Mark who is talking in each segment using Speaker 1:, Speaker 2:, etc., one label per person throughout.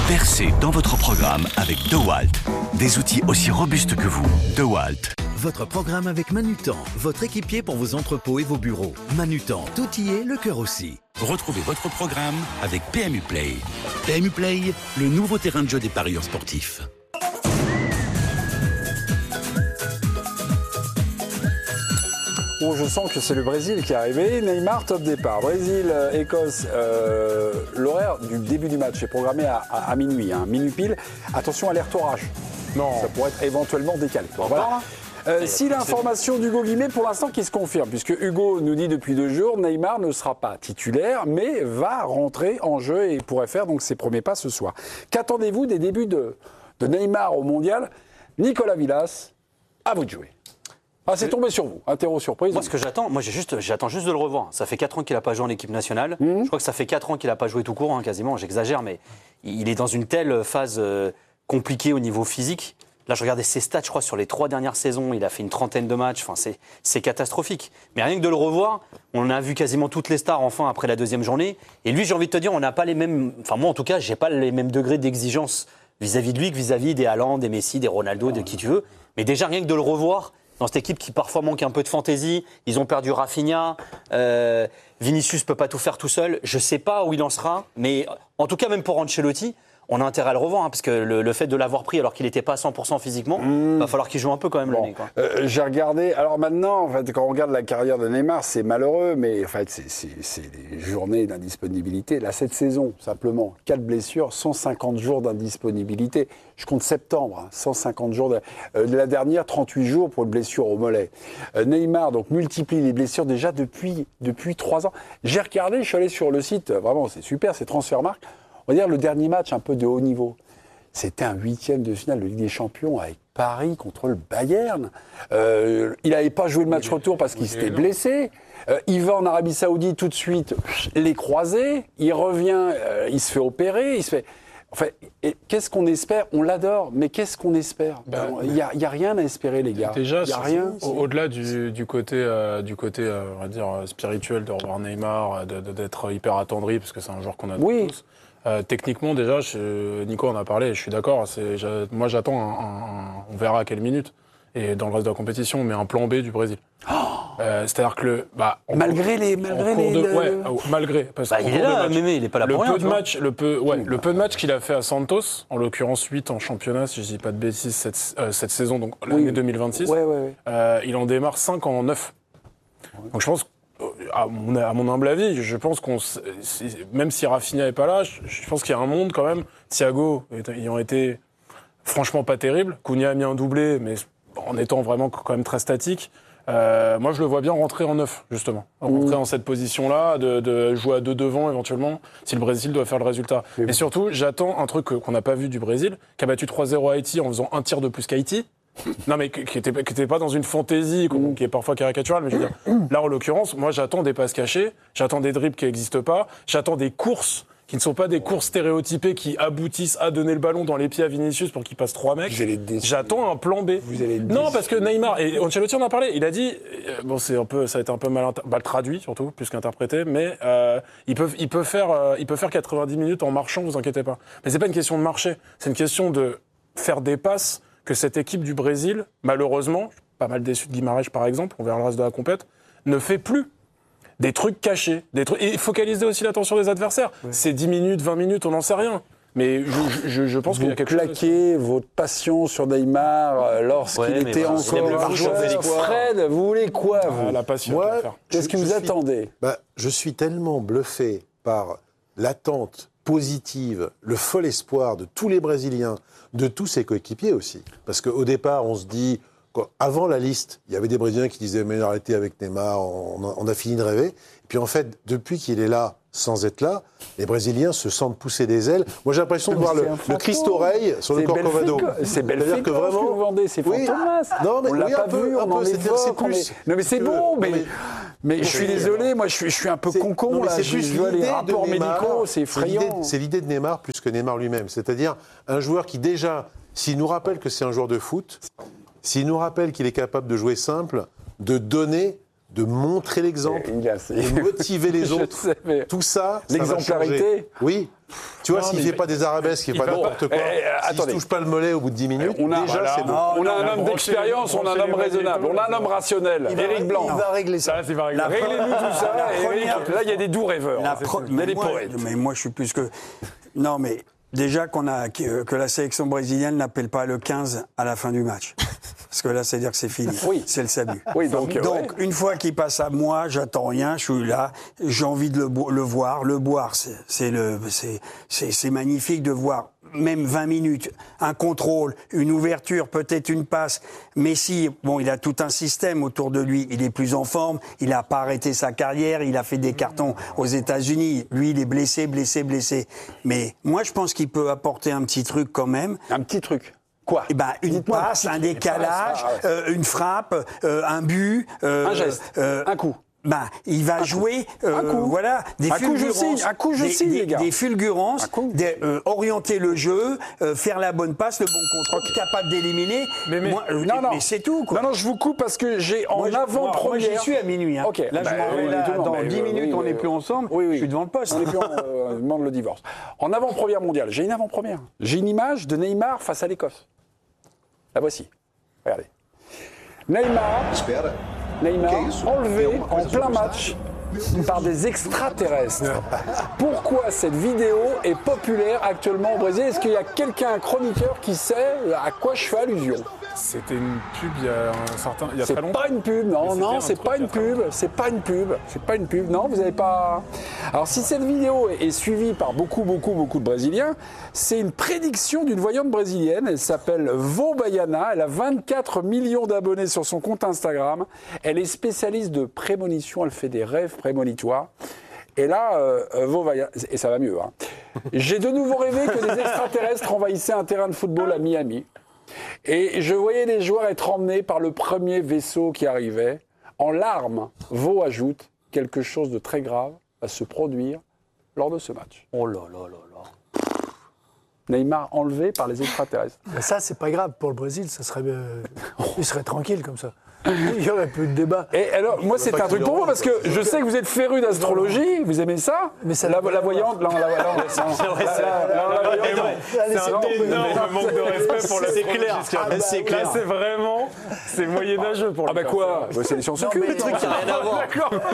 Speaker 1: Percez dans votre programme avec DeWalt. Des outils aussi robustes que vous. DeWalt.
Speaker 2: Votre programme avec Manutan, votre équipier pour vos entrepôts et vos bureaux. Manutan, tout y est, le cœur aussi.
Speaker 1: Retrouvez votre programme avec PMU Play. PMU Play, le nouveau terrain de jeu des parieurs sportifs.
Speaker 3: Oh, je sens que c'est le Brésil qui est arrivé. Neymar, top départ. Brésil, Écosse. L'horaire du début du match est programmé à minuit, minuit pile. Attention, alerte orage. Non. Ça pourrait être éventuellement décalé. Bon, voilà. Si l'information d'Hugo Guimet, pour l'instant, qui se confirme, puisque Hugo nous dit depuis 2 jours, Neymar ne sera pas titulaire, mais va rentrer en jeu et pourrait faire donc ses premiers pas ce soir. Qu'attendez-vous des débuts de Neymar au Mondial? Nicolas Villas, à vous de jouer. Ah, c'est tombé sur vous, interro surprise.
Speaker 4: Moi, ce que j'attends, j'attends juste de le revoir. Ça fait 4 ans qu'il n'a pas joué en équipe nationale. Je crois que ça fait 4 ans qu'il n'a pas joué tout court, quasiment, j'exagère, mais il est dans une telle phase compliquée au niveau physique. Là, je regardais ses stats, je crois, sur les 3 dernières saisons, il a fait une trentaine de matchs, c'est catastrophique. Mais rien que de le revoir, on a vu quasiment toutes les stars, enfin, après la 2e journée. Et lui, j'ai envie de te dire, on n'a pas les mêmes... Enfin, moi, en tout cas, j'ai pas les mêmes degrés d'exigence vis-à-vis de lui que vis-à-vis des Haaland, des Messi, des Ronaldo, de qui tu veux. Mais déjà, rien que de le revoir... Dans cette équipe qui parfois manque un peu de fantaisie, ils ont perdu Rafinha, Vinicius peut pas tout faire tout seul. Je sais pas où il en sera, mais en tout cas même pour Ancelotti, on a intérêt à le revoir, parce que le fait de l'avoir pris alors qu'il n'était pas à 100% physiquement, va falloir qu'il joue un peu quand même l'année.
Speaker 3: J'ai regardé. Alors maintenant, en fait, quand on regarde la carrière de Neymar, c'est malheureux, mais en fait, c'est des journées d'indisponibilité. Là, cette saison, simplement, 4 blessures, 150 jours d'indisponibilité. Je compte septembre, 150 jours. De la dernière, 38 jours pour une blessure au mollet. Neymar, donc, multiplie les blessures déjà depuis 3 ans. J'ai regardé, je suis allé sur le site, vraiment, c'est super, c'est Transfermarkt. On va dire le dernier match un peu de haut niveau. C'était un 8e de finale de Ligue des Champions avec Paris contre le Bayern. Il n'avait pas joué le match retour parce qu'il s'était blessé. Il va en Arabie Saoudite tout de suite, les croisés. Il revient, il se fait opérer. Il se fait... Enfin, qu'est-ce qu'on espère? On l'adore, mais qu'est-ce qu'on espère? Il n'y a rien à espérer, les gars.
Speaker 5: Déjà,
Speaker 3: y a rien.
Speaker 5: Au-delà du côté, on va dire, spirituel de revoir Neymar, d'être hyper attendri, parce que c'est un joueur qu'on a tous. Techniquement, déjà, Nico en a parlé, je suis d'accord. Moi, j'attends on verra à quelle minute, et dans le reste de la compétition, mais un plan B du Brésil. C'est-à-dire que malgré. Parce
Speaker 4: il est là, Mémé, il n'est pas là pour rien.
Speaker 5: Le peu de matchs qu'il a fait à Santos, en l'occurrence 8 en championnat, si je ne dis pas de bêtises, cette saison, donc l'année 2026, il en démarre 5 en 9. Donc je pense, à mon humble avis, je pense même si Rafinha n'est pas là, je pense qu'il y a un monde quand même. Thiago ayant été franchement pas terrible. Cunha a mis un doublé, mais en étant vraiment quand même très statique. Moi, je le vois bien rentrer en 9, justement. Rentrer en cette position-là, de jouer à 2 devant, éventuellement, si le Brésil doit faire le résultat. Et surtout, j'attends un truc qu'on n'a pas vu du Brésil, qui a battu 3-0 à Haïti en faisant un tir de plus qu'Haïti. Non, mais qui était pas dans une fantaisie, qui est parfois caricaturale, mais je veux dire, là, en l'occurrence, moi, j'attends des passes cachées, j'attends des dribbles qui n'existent pas, j'attends des courses qui ne sont pas des courses stéréotypées qui aboutissent à donner le ballon dans les pieds à Vinicius pour qu'il passe 3 mecs. J'attends un plan B. Non, parce que Neymar, et Ancelotti en a parlé, il a dit, ça a été un peu mal traduit, surtout, plus qu'interprété, mais il peut faire 90 minutes en marchant, vous inquiétez pas. Mais c'est pas une question de marcher, c'est une question de faire des passes que cette équipe du Brésil, malheureusement, pas mal déçu de Guimarães par exemple, on verra le reste de la compète, ne fait plus. Des trucs cachés, et focaliser aussi l'attention des adversaires. Ouais. C'est 10 minutes, 20 minutes, on n'en sait rien. Mais je pense qu'il y a quelque chose.
Speaker 3: Vous plaquez votre passion sur Neymar lorsqu'il était encore joueur. Fred, vous voulez quoi, vous?
Speaker 5: La passion.
Speaker 3: Moi, qu'est-ce que vous attendez?
Speaker 6: Je suis tellement bluffé par l'attente positive, le fol espoir de tous les Brésiliens, de tous ses coéquipiers aussi. Parce qu'au départ, on se dit... Avant la liste, il y avait des Brésiliens qui disaient « mais arrêtez avec Neymar, on a fini de rêver ». Et puis en fait, depuis qu'il est là, sans être là, les Brésiliens se sentent pousser des ailes. Moi, j'ai l'impression de voir le Christ-oreille sur le Corcovado.
Speaker 3: C'est Belfico que vous vendez, c'est Fantomas.
Speaker 6: Non, mais
Speaker 3: on l'a pas vu, on en évoque. Non, mais c'est bon, mais je suis désolé, moi, je suis un peu concon, là. Je vois les rapports médicaux, c'est effrayant.
Speaker 6: C'est l'idée de Neymar plus que Neymar lui-même. C'est-à-dire un joueur qui, déjà, s'il nous rappelle que c'est un joueur de foot, s'il nous rappelle qu'il est capable de jouer simple, de donner, de montrer l'exemple, de motiver les autres, tout ça,
Speaker 3: l'exemplarité.
Speaker 6: Oui. Tu vois, s'il ne fait pas des arabesques, il ne fait pas n'importe quoi, s'il ne touche pas le mollet au bout de 10 minutes, c'est bon.
Speaker 3: On a un homme d'expérience, on a un homme raisonnable, on a un homme rationnel. Éric Blanc.
Speaker 7: Il va régler ça.
Speaker 3: Réglez-nous tout ça. Là, il y a des doux rêveurs. Il y a des poètes.
Speaker 8: Mais moi, je suis plus que... Non, mais déjà que la sélection brésilienne n'appelle pas le 15 à la fin du match. Parce que là, c'est-à-dire que c'est fini.
Speaker 3: Oui.
Speaker 8: C'est le salut.
Speaker 3: Oui, donc
Speaker 8: une fois qu'il passe à moi, j'attends rien, je suis là, j'ai envie de le voir. Le boire, c'est magnifique de voir même 20 minutes, un contrôle, une ouverture, peut-être une passe. Messi, bon, il a tout un système autour de lui. Il est plus en forme. Il n'a pas arrêté sa carrière. Il a fait des cartons aux États-Unis. Lui, il est blessé. Mais moi, je pense qu'il peut apporter un petit truc quand même.
Speaker 3: Un petit truc. Quoi?
Speaker 8: Une passe, un décalage, une frappe, un but,
Speaker 3: un geste, un coup.
Speaker 8: Il va jouer, voilà, des fulgurances.
Speaker 3: Un coup, je signe, les gars.
Speaker 8: Des fulgurances, orienter le jeu, faire la bonne passe, le bon contrôle, capable d'éliminer. Mais c'est tout, quoi.
Speaker 3: Non, je vous coupe parce que j'ai en avant-première.
Speaker 8: Moi, j'y suis à minuit. Hein.
Speaker 3: Okay.
Speaker 8: Là, je m'en vais là. Dans 10 minutes, on n'est plus ensemble. Je suis devant le poste.
Speaker 3: On n'est plus on demande le divorce. En avant-première mondiale, j'ai une avant-première. J'ai une image de Neymar face à l'Écosse. La voici. Regardez. Neymar enlevé en plein match par des extraterrestres. Pourquoi cette vidéo est populaire actuellement au Brésil? Est-ce qu'il y a un chroniqueur qui sait à quoi je fais allusion?
Speaker 5: C'était une pub il y a très longtemps.
Speaker 3: C'est pas une pub, non, c'est pas une pub, c'est pas une pub, non, vous n'avez pas... Alors si cette vidéo est suivie par beaucoup de Brésiliens, c'est une prédiction d'une voyante brésilienne, elle s'appelle Vô Baiana, elle a 24 millions d'abonnés sur son compte Instagram, elle est spécialiste de prémonition, elle fait des rêves prémonitoires. Et là, Vô Baiana, et ça va mieux, hein. J'ai de nouveau rêvé que des extraterrestres envahissaient un terrain de football à Miami. Et je voyais les joueurs être emmenés par le premier vaisseau qui arrivait. En larmes, Vô ajoute quelque chose de très grave va se produire lors de ce match.
Speaker 4: Oh là là là là.
Speaker 3: Neymar enlevé par les extraterrestres.
Speaker 7: Ça, c'est pas grave pour le Brésil. Ça serait, il serait tranquille comme ça. Il y aurait plus de débat.
Speaker 3: Et alors, moi, c'est un truc pour moi, parce que je sais que vous êtes féru d'astrologie, vous aimez ça.
Speaker 7: Mais ça
Speaker 3: la voyante,
Speaker 5: c'est un énorme manque de respect pour l'astrologie.
Speaker 4: C'est clair.
Speaker 5: Là, c'est moyenâgeux pour le
Speaker 3: quoi c'est les sciences occultes.
Speaker 4: Le truc qui n'a rien à voir.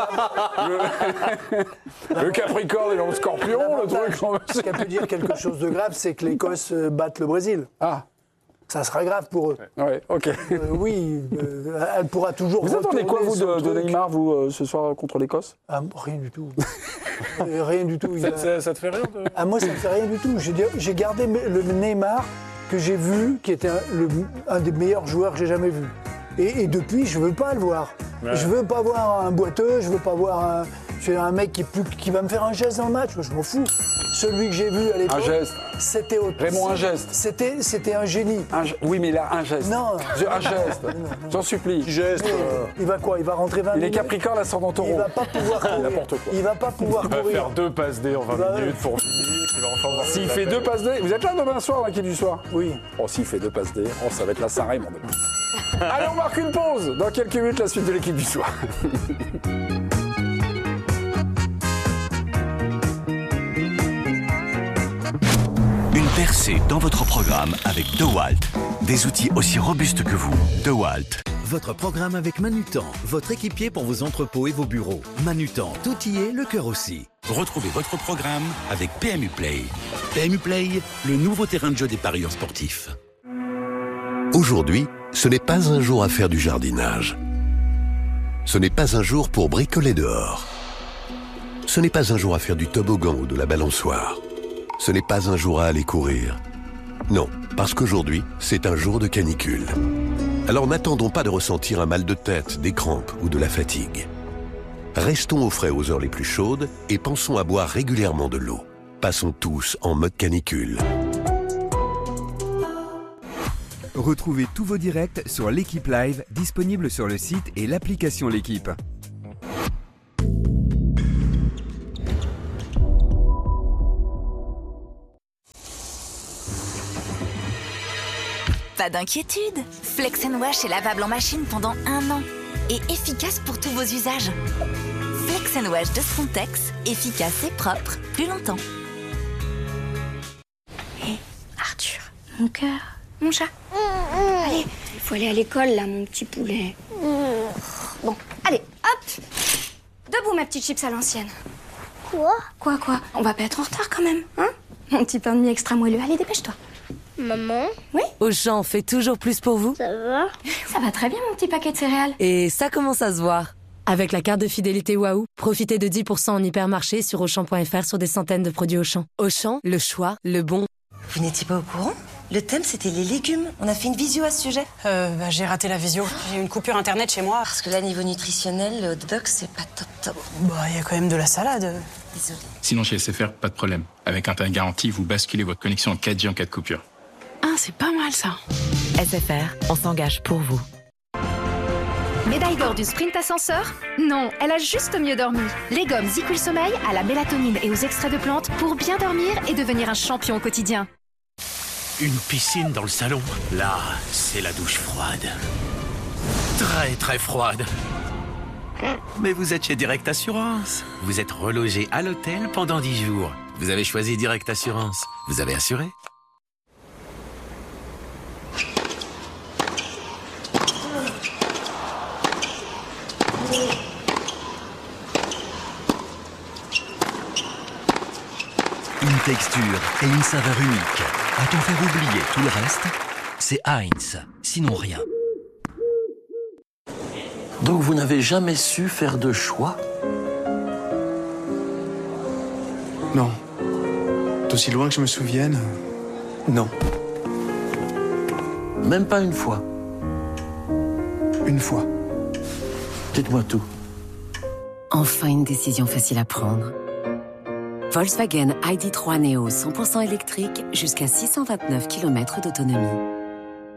Speaker 3: Le Capricorne et le Scorpion, le truc.
Speaker 7: Ce qui peut dire quelque chose de grave, c'est que l'Écosse batte le Brésil.
Speaker 3: Ah.
Speaker 7: Ça sera grave pour eux.
Speaker 3: Ouais, ok.
Speaker 7: Oui, elle pourra toujours.
Speaker 3: Vous attendez quoi, vous, de Neymar, vous, ce soir contre l'Écosse?
Speaker 7: Rien du tout. Rien du tout.
Speaker 5: Ça te fait rien
Speaker 7: moi, ça me fait rien du tout. J'ai gardé le Neymar que j'ai vu, qui était un des meilleurs joueurs que j'ai jamais vu. Et depuis, je veux pas le voir. Ouais. Je veux pas voir un boiteux, je veux pas voir un mec qui va me faire un geste dans le match. Je m'en fous. Celui que j'ai vu à l'époque,
Speaker 3: un geste.
Speaker 7: C'était autre.
Speaker 3: Raymond, un geste.
Speaker 7: C'était un génie.
Speaker 3: Oui, mais là, un geste.
Speaker 7: Non.
Speaker 3: Un geste. J'en supplie.
Speaker 6: Geste.
Speaker 7: Il va quoi? Il va rentrer 20 minutes.
Speaker 3: Il est Capricorne, ascendant Taureau.
Speaker 7: Il va pas pouvoir courir.
Speaker 3: N'importe quoi.
Speaker 7: Il va pas pouvoir courir.
Speaker 5: Il va faire 2 passes D en 20 minutes pour finir.
Speaker 3: S'il fait 2 passes D, vous êtes là demain soir, l'équipe du soir?
Speaker 7: Oui.
Speaker 3: Oh, s'il fait 2 passes D, ça va être la Saint-Raymond demain. Allez, on marque une pause. Dans quelques minutes, la suite de l'équipe du soir.
Speaker 1: Percez dans votre programme avec DeWalt. Des outils aussi robustes que vous. DeWalt.
Speaker 2: Votre programme avec Manutan, votre équipier pour vos entrepôts et vos bureaux. Manutan, tout y est, le cœur aussi.
Speaker 1: Retrouvez votre programme avec PMU Play. PMU Play, le nouveau terrain de jeu des parieurs sportifs.
Speaker 9: Aujourd'hui, ce n'est pas un jour à faire du jardinage. Ce n'est pas un jour pour bricoler dehors. Ce n'est pas un jour à faire du toboggan ou de la balançoire. Ce n'est pas un jour à aller courir. Non, parce qu'aujourd'hui, c'est un jour de canicule. Alors n'attendons pas de ressentir un mal de tête, des crampes ou de la fatigue. Restons au frais aux heures les plus chaudes et pensons à boire régulièrement de l'eau. Passons tous en mode canicule.
Speaker 10: Retrouvez tous vos directs sur l'Équipe Live, disponible sur le site et l'application L'Équipe.
Speaker 11: Pas d'inquiétude, Flex & Wash est lavable en machine pendant 1 an et efficace pour tous vos usages. Flex & Wash de Frontex, efficace et propre plus longtemps.
Speaker 12: Mon cœur, mon chat. Allez, il faut aller à l'école, là, mon petit poulet. Bon, allez, hop. Debout, ma petite chips à l'ancienne. Quoi On va pas être en retard quand même, hein? Mon petit pain de mie extra moelleux. Allez, dépêche-toi.
Speaker 13: Maman?
Speaker 12: Oui?
Speaker 13: Auchan fait toujours plus pour vous?
Speaker 12: Ça va? Ça va très bien, mon petit paquet de céréales.
Speaker 13: Et ça commence à se voir. Avec la carte de fidélité Waouh, profitez de 10% en hypermarché sur Auchan.fr sur des centaines de produits Auchan. Auchan, le choix, le bon.
Speaker 14: Vous n'étiez pas au courant? Le thème, c'était les légumes. On a fait une visio à ce sujet.
Speaker 15: J'ai raté la visio. J'ai eu une coupure internet chez moi.
Speaker 14: Parce que là, niveau nutritionnel, le hot dog, c'est pas top.
Speaker 15: Il y a quand même de la salade.
Speaker 14: Désolée.
Speaker 16: Sinon, chez SFR, pas de problème. Avec Internet garanti, vous basculez votre connexion en 4G en cas de coupure.
Speaker 15: Ah, c'est pas mal ça.
Speaker 13: SFR, on s'engage pour vous.
Speaker 17: Médaille d'or du sprint ascenseur? Non, elle a juste mieux dormi. Les gommes ZzzQuil Sommeil à la mélatonine et aux extraits de plantes pour bien dormir et devenir un champion au quotidien.
Speaker 1: Une piscine dans le salon. Là, c'est la douche froide. Très, très froide. Mais vous êtes chez Direct Assurance. Vous êtes relogé à l'hôtel pendant 10 jours. Vous avez choisi Direct Assurance. Vous avez assuré.
Speaker 18: Une texture et une saveur unique. A-t-on fait oublier tout le reste? C'est Heinz, sinon rien.
Speaker 19: Donc vous n'avez jamais su faire de choix?
Speaker 20: Non. D'aussi loin que je me souvienne, non.
Speaker 19: Même pas une fois?
Speaker 20: Une fois.
Speaker 19: Dites-moi tout.
Speaker 13: Enfin une décision facile à prendre. Volkswagen ID.3 Neo 100% électrique jusqu'à 629 km d'autonomie.